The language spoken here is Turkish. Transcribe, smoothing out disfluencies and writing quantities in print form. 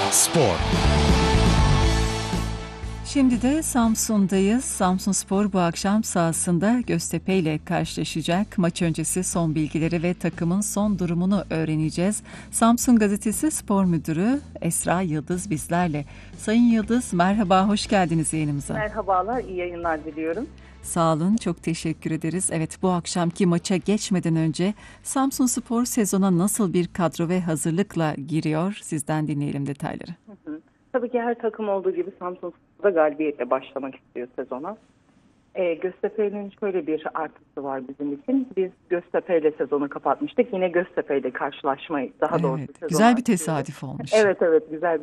Spor. Şimdi de Samsun'dayız. Samsunspor bu akşam sahasında Göztepe ile karşılaşacak. Maç öncesi son bilgileri ve takımın son durumunu öğreneceğiz. Samsun Gazetesi Spor Müdürü Esra Yıldız bizlerle. Sayın Yıldız, merhaba, hoş geldiniz yayınımıza. Merhabalar, iyi yayınlar diliyorum. Sağ olun, çok teşekkür ederiz. Evet, bu akşamki maça geçmeden önce Samsunspor sezona nasıl bir kadro ve hazırlıkla giriyor? Sizden dinleyelim detayları. Tabii ki her takım olduğu gibi Samsunspor'da galibiyetle başlamak istiyor sezona. Göztepe'nin şöyle bir artısı var bizim için. Biz Göztepe ile sezonu kapatmıştık. Yine Göztepe ile karşılaşmayı daha doğrusu Evet, sezonu güzel bir açıyoruz. tesadüf olmuş. Evet, güzel